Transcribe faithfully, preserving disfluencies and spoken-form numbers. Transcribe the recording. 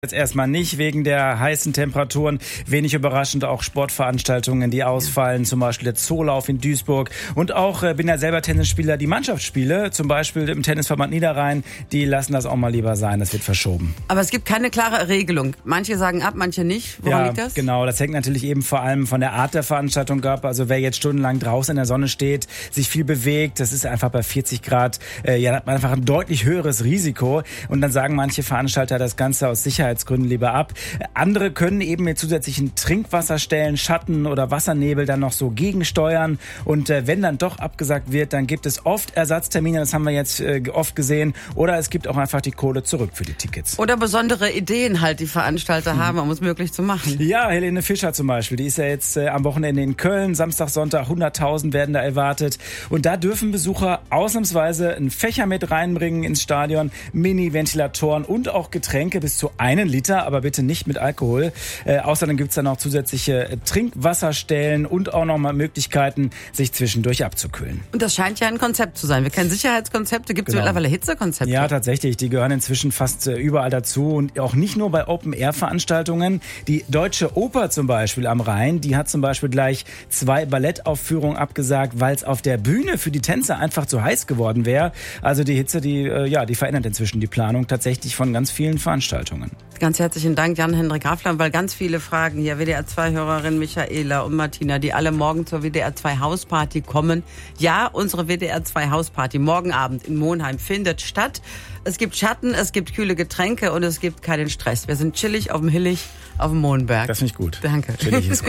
Jetzt erstmal nicht wegen der heißen Temperaturen. Wenig überraschend auch Sportveranstaltungen, die ausfallen. Zum Beispiel der Zoolauf in Duisburg. Und auch, äh, bin ja selber Tennisspieler, die Mannschaftsspiele, zum Beispiel im Tennisverband Niederrhein, die lassen das auch mal lieber sein. Das wird verschoben. Aber es gibt keine klare Regelung. Manche sagen ab, manche nicht. Woran ja, liegt das? Genau. Das hängt natürlich eben vor allem von der Art der Veranstaltung ab. Also wer jetzt stundenlang draußen in der Sonne steht, sich viel bewegt, das ist einfach bei vierzig Grad, äh, ja, hat man einfach ein deutlich höheres Risiko. Und dann sagen manche Veranstalter das Ganze aus Sicherheitsgründen lieber ab. Andere können eben mit zusätzlichen Trinkwasserstellen, Schatten oder Wassernebel dann noch so gegensteuern. Und äh, wenn dann doch abgesagt wird, dann gibt es oft Ersatztermine, das haben wir jetzt äh, oft gesehen. Oder es gibt auch einfach die Kohle zurück für die Tickets. Oder besondere Ideen halt, die Veranstalter haben, um es möglich zu machen. Ja, Helene Fischer zum Beispiel, die ist ja jetzt äh, am Wochenende in Köln. Samstag, Sonntag, hunderttausend werden da erwartet. Und da dürfen Besucher ausnahmsweise einen Fächer mit reinbringen ins Stadion, Mini-Ventilatoren und auch Getränke bis zu einen Liter, aber bitte nicht mit Alkohol. Äh, außerdem gibt's dann auch zusätzliche äh, Trinkwasserstellen und auch nochmal Möglichkeiten, sich zwischendurch abzukühlen. Und das scheint ja ein Konzept zu sein. Wir kennen Sicherheitskonzepte, gibt es Genau. mittlerweile Hitzekonzepte? Ja, tatsächlich. Die gehören inzwischen fast äh, überall dazu und auch nicht nur bei Open-Air-Veranstaltungen. Die Deutsche Oper zum Beispiel am Rhein, die hat zum Beispiel gleich zwei Ballettaufführungen abgesagt, weil es auf der Bühne für die Tänzer einfach zu heiß geworden wäre. Also die Hitze, die, äh, ja, die verändert inzwischen die Planung tatsächlich von ganz vielen Veranstaltungen. Ganz herzlichen Dank, Jan-Hendrik Hafler, weil ganz viele Fragen hier, W D R zwei Hörerin Michaela und Martina, die alle morgen zur W D R zwei Hausparty kommen. Ja, unsere W D R zwei Hausparty morgen Abend in Monheim findet statt. Es gibt Schatten, es gibt kühle Getränke und es gibt keinen Stress. Wir sind chillig auf dem Hillig, auf dem Mohnberg. Das finde ich gut. Danke. Chillig ist gut.